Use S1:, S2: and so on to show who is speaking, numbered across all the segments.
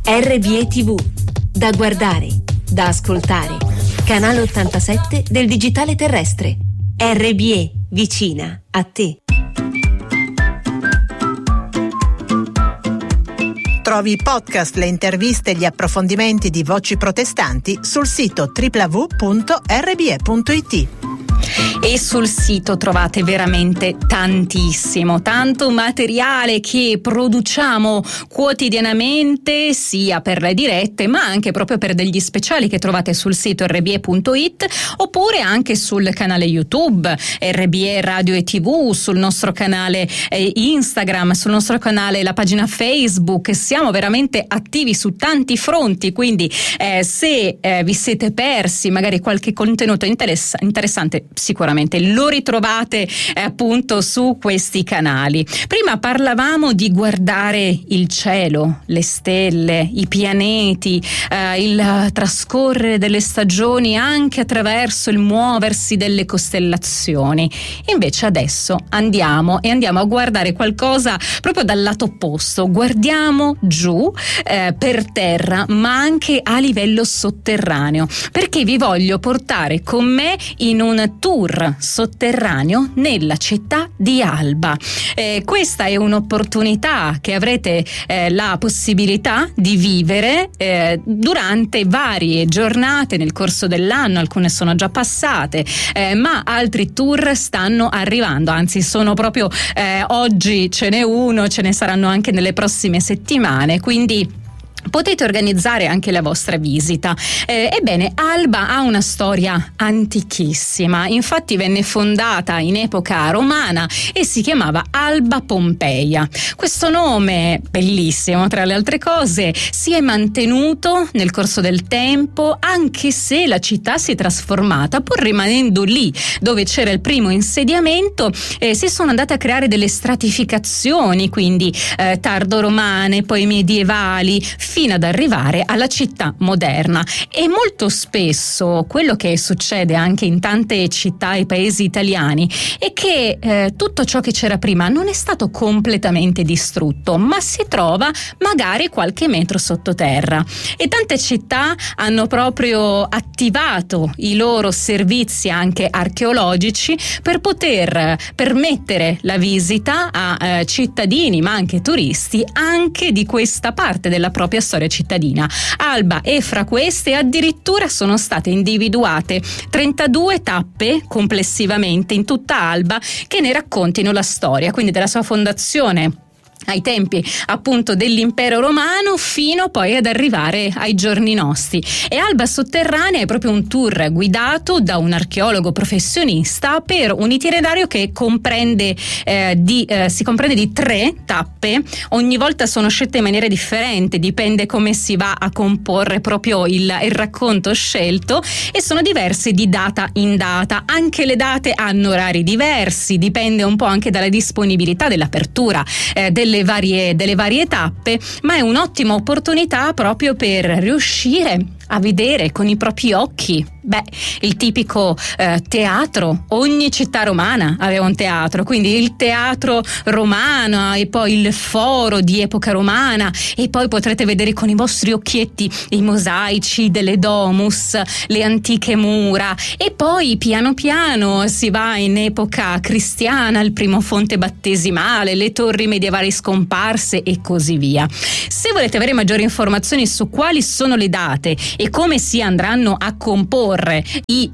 S1: RBE TV, da guardare, da ascoltare. Canale 87 del digitale terrestre. RBE, vicina a te.
S2: Trovi i podcast, le interviste e gli approfondimenti di Voci Protestanti sul sito www.rbe.it.
S3: E sul sito trovate veramente tanto materiale che produciamo quotidianamente, sia per le dirette ma anche proprio per degli speciali che trovate sul sito rbe.it, oppure anche sul canale YouTube RBE Radio e TV, sul nostro canale Instagram, sul nostro canale, la pagina Facebook. Siamo veramente attivi su tanti fronti, quindi se vi siete persi magari qualche contenuto interessante, sicuramente lo ritrovate appunto su questi canali. Prima parlavamo di guardare il cielo, le stelle, i pianeti, il trascorrere delle stagioni anche attraverso il muoversi delle costellazioni. Invece adesso andiamo a guardare qualcosa proprio dal lato opposto. Guardiamo giù per terra, ma anche a livello sotterraneo, perché vi voglio portare con me in un tour sotterraneo nella città di Alba. Questa è un'opportunità che avrete la possibilità di vivere durante varie giornate nel corso dell'anno. Alcune sono già passate, ma altri tour stanno arrivando, anzi sono proprio oggi ce n'è uno, ce ne saranno anche nelle prossime settimane, quindi potete organizzare anche la vostra visita. Ebbene, Alba ha una storia antichissima, infatti venne fondata in epoca romana e si chiamava Alba Pompeia. Questo nome, bellissimo tra le altre cose, si è mantenuto nel corso del tempo, anche se la città si è trasformata, pur rimanendo lì dove c'era il primo insediamento. Si sono andate a creare delle stratificazioni, quindi tardo-romane, poi medievali, fino ad arrivare alla città moderna. E molto spesso quello che succede anche in tante città e paesi italiani è che tutto ciò che c'era prima non è stato completamente distrutto, ma si trova magari qualche metro sottoterra, e tante città hanno proprio attivato i loro servizi anche archeologici per poter permettere la visita a cittadini ma anche turisti anche di questa parte della propria storia cittadina. Alba è fra queste, addirittura sono state individuate 32 tappe complessivamente in tutta Alba che ne raccontino la storia, quindi della sua fondazione ai tempi appunto dell'impero romano fino poi ad arrivare ai giorni nostri. E Alba Sotterranea è proprio un tour guidato da un archeologo professionista per un itinerario che si comprende di 3 tappe. Ogni volta sono scelte in maniera differente, dipende come si va a comporre proprio il racconto scelto, e sono diverse di data in data. Anche le date hanno orari diversi, dipende un po' anche dalla disponibilità dell'apertura delle varie tappe, ma è un'ottima opportunità proprio per riuscire a vedere con i propri occhi il tipico teatro. Ogni città romana aveva un teatro, quindi il teatro romano e poi il foro di epoca romana, e poi potrete vedere con i vostri occhietti i mosaici delle domus, le antiche mura, e poi piano piano si va in epoca cristiana, il primo fonte battesimale, le torri medievali scomparse e così via. Se volete avere maggiori informazioni su quali sono le date e come si andranno a comporre i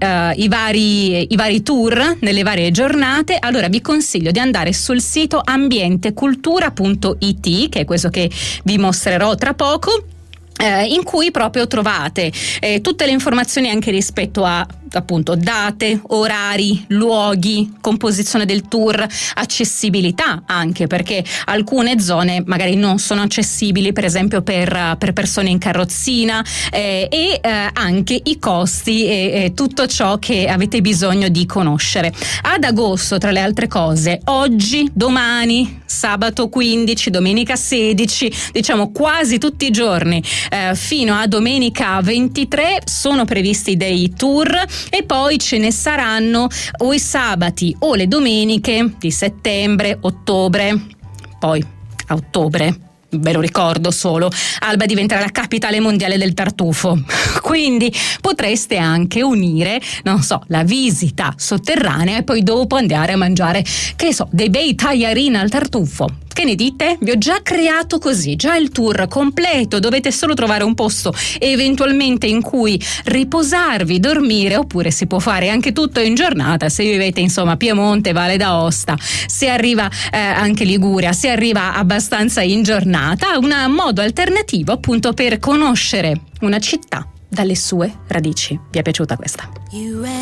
S3: vari tour nelle varie giornate, allora vi consiglio di andare sul sito ambientecultura.it, che è questo che vi mostrerò tra poco, in cui proprio trovate tutte le informazioni anche rispetto a appunto date, orari, luoghi, composizione del tour, accessibilità, anche perché alcune zone magari non sono accessibili, per esempio per persone in carrozzina, e anche i costi e tutto ciò che avete bisogno di conoscere. Ad agosto, tra le altre cose, oggi, domani, sabato 15, domenica 16, diciamo quasi tutti i giorni, fino a domenica 23 sono previsti dei tour, e poi ce ne saranno o i sabati o le domeniche di settembre, ottobre, poi a ottobre ve lo ricordo solo, Alba diventerà la capitale mondiale del tartufo. Quindi potreste anche unire, non so, la visita sotterranea e poi dopo andare a mangiare, che so, dei bei tagliarini al tartufo. Che ne dite? Vi ho già creato così, già il tour completo, dovete solo trovare un posto eventualmente in cui riposarvi, dormire, oppure si può fare anche tutto in giornata se vivete insomma Piemonte, Valle d'Aosta, se arriva anche Liguria, se arriva abbastanza in giornata, un modo alternativo appunto per conoscere una città dalle sue radici. Vi è piaciuta questa?